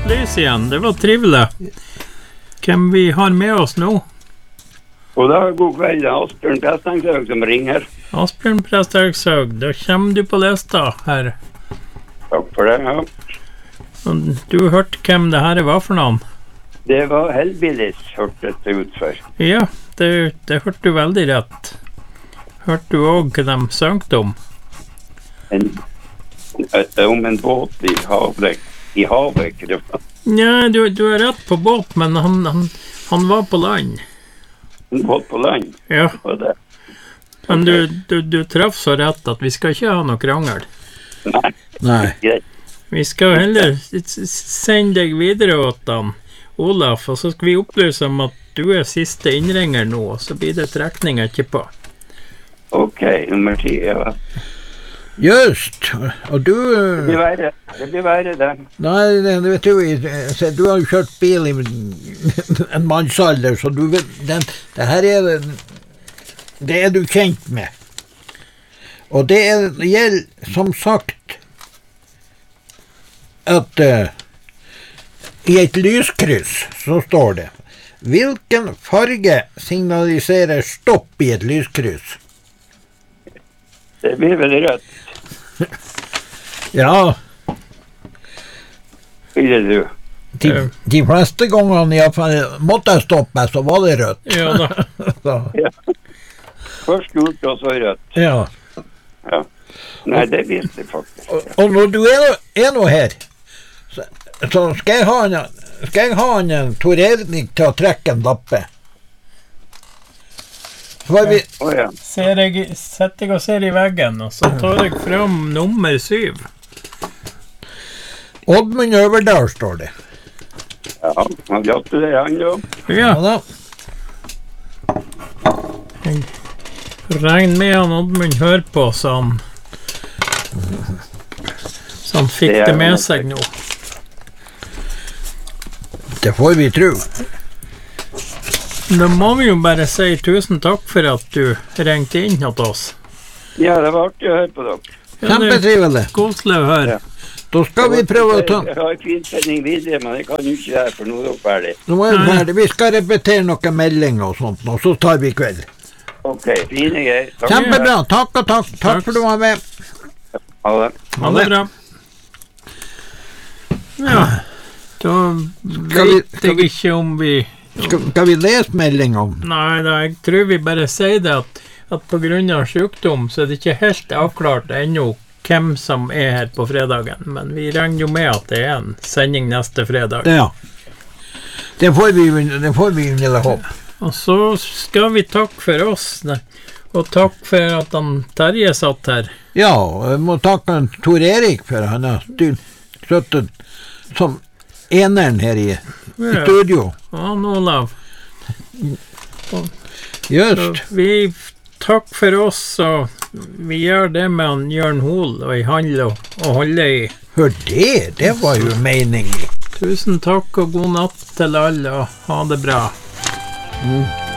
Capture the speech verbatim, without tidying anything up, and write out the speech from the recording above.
lys igjen, det var trivelig. Hvem vi har med oss nå? God dag, god kveld, Asbjørn Presthaug som ringer. Asbjørn Presthaug, da kommer du på lista her. Takk for det, ja. Du hørte hvem det her var for noen? Det var Hellbillies, hørtes det ut for. Ja, det, det hørte du veldig rett. Hørte du også hva de søngte om? En, om en båt i havet, i havet, ikke det? Ja, du, du er rett på båt, men han, han, han var på land. En båt på land? Ja. Det. Men du, du, du traff så rett at vi skal ikke ha noe krangel. Nei. Nei. Vi skal heller sende deg videre åt han, Olaf, og så skal vi opplyse om at du er siste innringer nå, og så blir det trekning etterpå. Ok, nummer ti, ja. Just, og du... Det blir verre, det blir verre det. Nei, det vet du, du har jo kjørt bil i en mannsalder, så du vet, den, det her er, det er du kjent med. Og det er, gjelder, som sagt, at uh, i et lyskryss så står det, hvilken farge signaliserer stopp i et lyskryss? Det blir vel rødt. Ja. Vil du? De, de fleste gangene i hvert fall måtte jeg stoppe, så var det rødt. Ja da. Ja. Først gult og så rødt. Ja. Ja. Nei, det visste jeg faktisk. Og, og når du er, er nå her, så, så skal jeg ha en, skal jeg ha en Tor Erik til å trekke en lappe. Vi... Oh, ja. Ser jeg, setter jeg og ser i veggen, og så tar jeg fram nummer syv. Oddmund Øverdal står det. Ja, han gratulerer han jo. Ja. Ja da. Jeg regner med han Oddmund hører på, så han, så han fikk det, det med seg nå. Det får vi tro. Da må vi jo bare si tusen takk for at du ringte inn hos oss. Ja, det var artig å høre på dere. Kjempetrivelig. Koselig å høre. Ja. Da skal vi prøve å ta... Jeg har en fin sending videre, men jeg kan jo ikke det, for nå er det ferdig. Nå er det ferdig. Vi skal repetere noen meldinger og sånt, og så tar vi kveld. Ok, fine greier. Kjempebra. Takk og takk. Takk, takk for du var med. Ha det. Ha det bra. Ja, da vet jeg ikke om vi... Skal, skal vi lese meldingen? Nei, da, jeg tror vi bare sier det at, at på grunn av sykdom så er det ikke helt avklart ennå hvem som er her på fredagen, men vi regner jo med at det er en sending neste fredag. Ja, det får vi, det får vi ville håpe. Og så skal vi takke for oss, og takk for at han Terje satt her. Ja, jeg må takke Tor Erik for han har støttet som eneren her i, i studio. Ja, Olav. Just. Vi takk for oss, og vi gjør det med han Jørn Hol, og i handel og, og holde i. Hør det, det var jo meningen. Tusen takk og god natt til alle, og ha det bra. Mm.